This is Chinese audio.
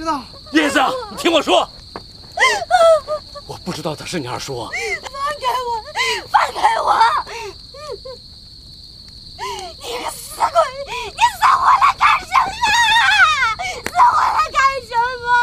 知道。 叶子，你听我说，我不知道他是你二叔啊。 放开我！放开我！